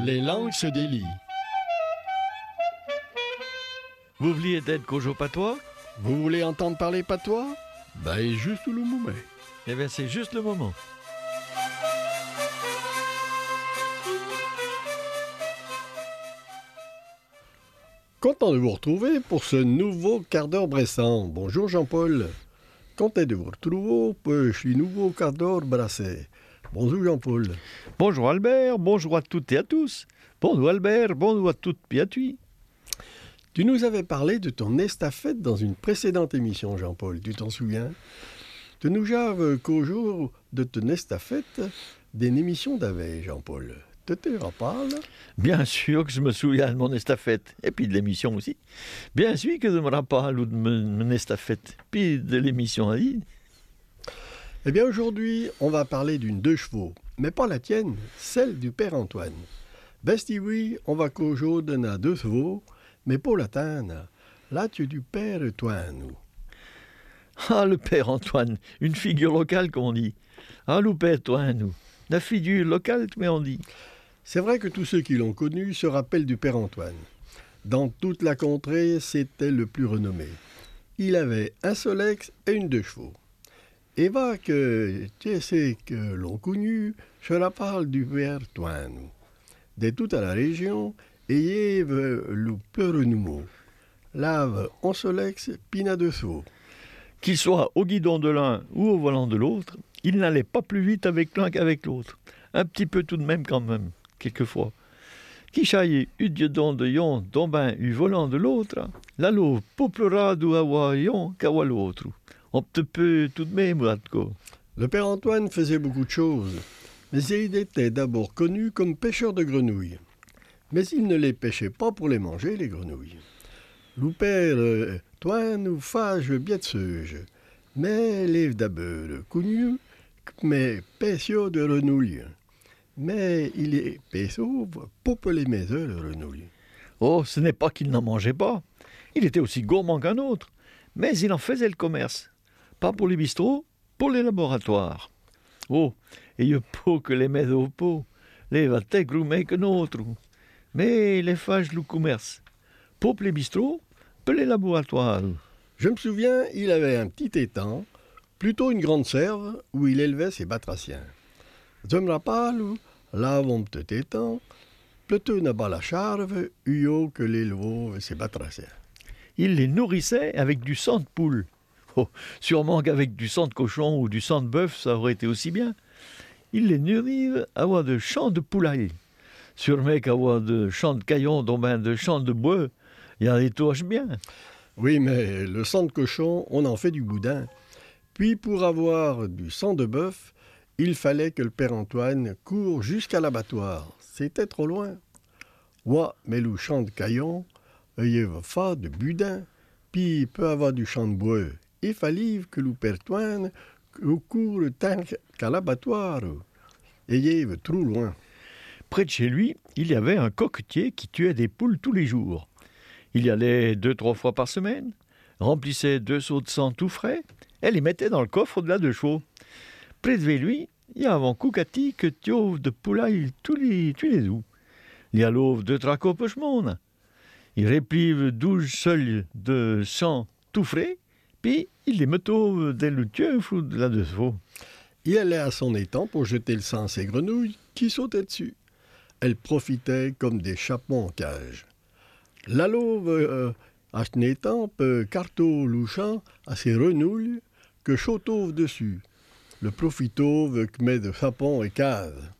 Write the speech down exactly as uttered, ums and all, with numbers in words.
Les langues se délient. Vous vouliez d'être Kojo Patois? Vous voulez entendre parler patois? Ben, juste le moment. Eh bien, c'est juste le moment. Content de vous retrouver pour ce nouveau quart d'heure bressant. Bonjour Jean-Paul. Content de vous retrouver pour ce nouveau quart d'heure brassé. Bonjour Jean-Paul. Bonjour Albert, bonjour à toutes et à tous. Bonjour Albert, bonjour à toutes et à tous. Tu nous avais parlé de ton estafette dans une précédente émission, Jean-Paul. Tu t'en souviens? Tu nous javes qu'au jour de ton estafette d'une émission d'avait, Jean-Paul. Tu te rappelles? Bien sûr que je me souviens de mon estafette, et puis de l'émission aussi. Bien sûr que je me rappelle de mon estafette, puis de l'émission aussi. Eh bien, aujourd'hui, on va parler d'une deux chevaux, mais pas la tienne, celle du père Antoine. Besti oui, on va qu'aujourd'hui donner deux chevaux, mais pour l'atteindre, là, tu es du père Antoine. Ah, le père Antoine, une figure locale, comme on dit. Ah, le père Antoine, la figure locale, mais on dit. C'est vrai que tous ceux qui l'ont connu se rappellent du père Antoine. Dans toute la contrée, c'était le plus renommé. Il avait un solex et une deux chevaux. Et va que tu sais que l'on connu, je la parle du père Antoine. De toute la région, ayez le plus renommé. Lave en solex, pina de chevaux. Qu'il soit au guidon de l'un ou au volant de l'autre, il n'allait pas plus vite avec l'un qu'avec l'autre. Un petit peu tout de même quand même, quelquefois. Qui chaille eu guidon de yon, dont ben eu volant de l'autre, l'allo poplera d'ou awa yon qu'awa l'autre. On te peut tout de même, Radko. Le père Antoine faisait beaucoup de choses, mais il était d'abord connu comme pêcheur de grenouilles. Mais il ne les pêchait pas pour les manger, les grenouilles. Le père Antoine nous fâche bien de seuge, mais l'ève d'abord connu mais pêcheur de grenouilles. Mais il est pêcheur pour les maisons de grenouilles. Oh, ce n'est pas qu'il n'en mangeait pas. Il était aussi gourmand qu'un autre, mais il en faisait le commerce. Pas pour les bistrots, pour les laboratoires. Oh, et il faut que les maisons au pot, les va t'égroumer que notre. Mais les fâches le commerce. Pour les bistrots, pour les laboratoires. Je me souviens, il avait un petit étang, plutôt une grande serve, où il élevait ses batraciens. Je me rappelle, là, mon petit étang, plutôt n'a pas la charve, où que l'élevait ses batraciens. Il les nourrissait avec du sang de poule. Oh, sûrement qu'avec du sang de cochon ou du sang de bœuf, ça aurait été aussi bien. Il les nourrit à avoir de champs de poulaille. Sûrement qu'avoir de champs de caillon, dont ben de champs de bois, il y en a des touches bien. Oui, mais le sang de cochon, on en fait du boudin. Puis pour avoir du sang de bœuf, il fallait que le père Antoine court jusqu'à l'abattoir. C'était trop loin. Ouais, mais le champ de caillon, il va faire de boudin. Puis il peut avoir du champ de bois. Il fallait que le père Antoine court tant qu'à l'abattoir. Et il va trop loin. Près de chez lui, il y avait un coquetier qui tuait des poules tous les jours. Il y allait deux, trois fois par semaine, remplissait deux seaux de sang tout frais, et les mettait dans le coffre de la deux chevaux. Près de lui, il y avait un coucati que tuait de poulaille tous les, tous les jours. Il y a l'ouvre deux tracos pochemone. Il réplive douze seuls de sang tout frais, puis il les mettait dans le tueuf de la deux chevaux. Il allait à son étang pour jeter le sang à ses grenouilles qui sautaient dessus. Elles profitaient comme des chapons en cage. La louve, euh, à son étang, peut carto louchant à ses renouilles que chautauve dessus. Le profitauve que met de chapons et case.